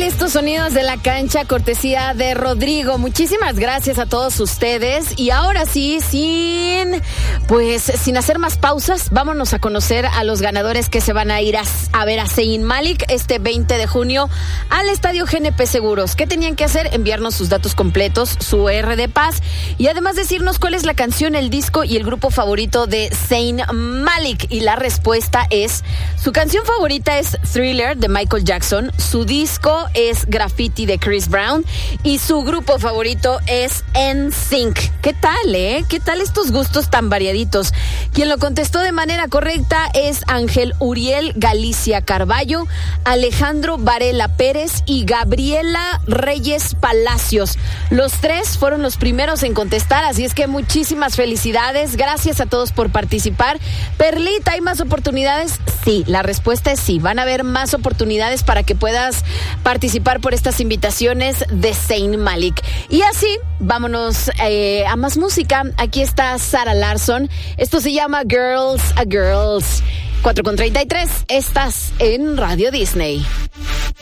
Estos sonidos de la cancha, cortesía de Rodrigo. Muchísimas gracias a todos ustedes. Y ahora sí, sin hacer más pausas, vámonos a conocer a los ganadores que se van a ir a ver a Zayn Malik este 20 de junio al Estadio GNP Seguros. ¿Qué tenían que hacer? Enviarnos sus datos completos, su RD Paz y además decirnos cuál es la canción, el disco y el grupo favorito de Zayn Malik. Y la respuesta es: su canción favorita es Thriller de Michael Jackson, su disco es Graffiti de Chris Brown y su grupo favorito es NSYNC. ¿Qué tal, ¿Qué tal estos gustos tan variaditos? Quien lo contestó de manera correcta es Ángel Uriel Galicia Carballo, Alejandro Varela Pérez y Gabriela Reyes Palacios. Los tres fueron los primeros en contestar, así es que muchísimas felicidades. Gracias a todos por participar. Perlita, ¿hay más oportunidades? Sí, la respuesta es sí. Van a haber más oportunidades para que puedas participar por estas invitaciones de Zayn Malik. Y así, vámonos a más música. Aquí está Sarah Larsson. Esto se llama Girls a Girls. 4:33. Estás en Radio Disney.